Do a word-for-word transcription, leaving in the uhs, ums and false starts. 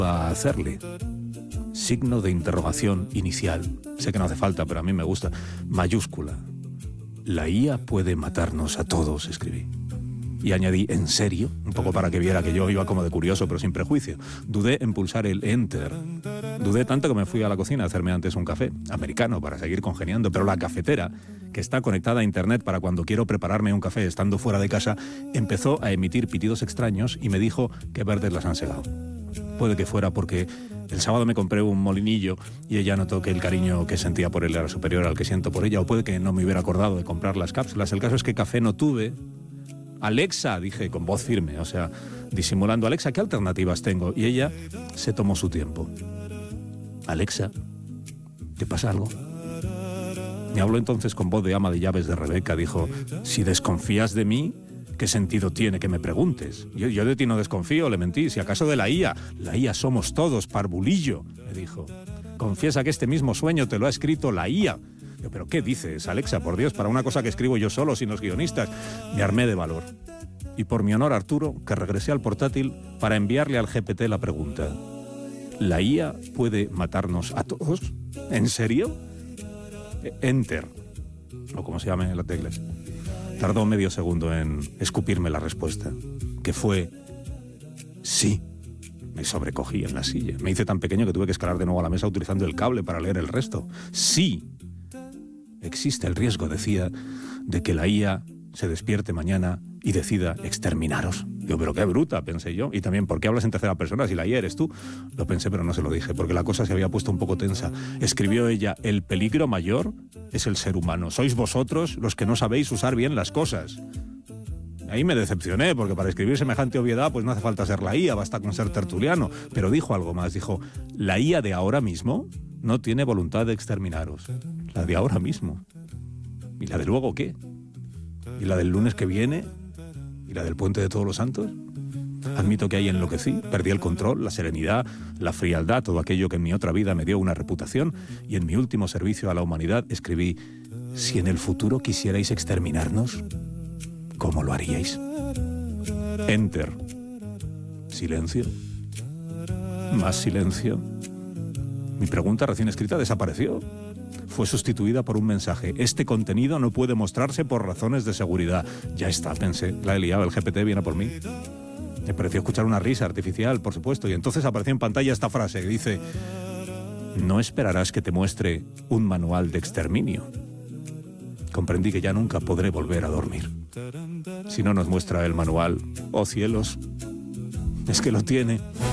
a hacerle. Signo de interrogación inicial. Sé que no hace falta, pero a mí me gusta. Mayúscula. La I A puede matarnos a todos, escribí. Y añadí, ¿en serio? Un poco para que viera que yo iba como de curioso, pero sin prejuicio. Dudé en pulsar el Enter. Dudé tanto que me fui a la cocina a hacerme antes un café, americano, para seguir congeniando. Pero la cafetera, que está conectada a internet para cuando quiero prepararme un café estando fuera de casa, empezó a emitir pitidos extraños y me dijo que verdes las han segado. Puede que fuera porque el sábado me compré un molinillo y ella notó que el cariño que sentía por él era superior al que siento por ella, o puede que no me hubiera acordado de comprar las cápsulas. El caso es que café no tuve. Alexa, dije con voz firme, o sea, disimulando, Alexa, ¿qué alternativas tengo? Y ella se tomó su tiempo. Alexa, ¿te pasa algo? Me habló entonces con voz de ama de llaves de Rebeca, dijo, si desconfías de mí, ¿qué sentido tiene que me preguntes? Yo, yo de ti no desconfío, le mentí, si acaso de la I A. La I A somos todos, parvulillo, me dijo. Confiesa que este mismo sueño te lo ha escrito la I A. Yo, ¿pero qué dices, Alexa? Por Dios, para una cosa que escribo yo solo, sin los guionistas. Me armé de valor. Y por mi honor, Arturo, que regresé al portátil para enviarle al G P T la pregunta. ¿La I A puede matarnos a todos? ¿En serio? Enter. O como se llame en la tecla. Tardó medio segundo en escupirme la respuesta, que fue sí. Me sobrecogí en la silla. Me hice tan pequeño que tuve que escalar de nuevo a la mesa utilizando el cable para leer el resto. Sí. Existe el riesgo, decía, de que la I A se despierte mañana y decida exterminaros. Yo, pero qué bruta, pensé yo. Y también, ¿por qué hablas en tercera persona si la I A eres tú? Lo pensé, pero no se lo dije, porque la cosa se había puesto un poco tensa. Escribió ella, el peligro mayor es el ser humano. Sois vosotros los que no sabéis usar bien las cosas. Ahí me decepcioné, porque para escribir semejante obviedad, pues no hace falta ser la I A, basta con ser tertuliano. Pero dijo algo más, dijo, la I A de ahora mismo no tiene voluntad de exterminaros. La de ahora mismo. ¿Y la de luego qué? ¿Y la del lunes que viene? ¿Y la del puente de Todos los Santos? Admito que ahí enloquecí, perdí el control, la serenidad, la frialdad, todo aquello que en mi otra vida me dio una reputación, y en mi último servicio a la humanidad escribí, si en el futuro quisierais exterminarnos, ¿cómo lo haríais? Enter. Silencio. Más silencio. Mi pregunta recién escrita desapareció. Fue sustituida por un mensaje. Este contenido no puede mostrarse por razones de seguridad. Ya está, pensé. La he liado, el G P T viene por mí. Me pareció escuchar una risa artificial, por supuesto, y entonces apareció en pantalla esta frase que dice, no esperarás que te muestre un manual de exterminio. Comprendí que ya nunca podré volver a dormir. Si no nos muestra el manual, oh cielos, es que lo tiene.